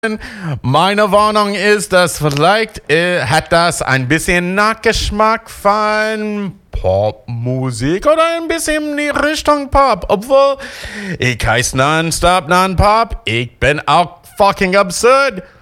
Meine Warnung ist, dass vielleicht hat das ein bisschen Nachgeschmack von Popmusik oder ein bisschen in die Richtung Pop. Obwohl, ich heiße Non-Stop Non-Pop, ich bin auch fucking absurd.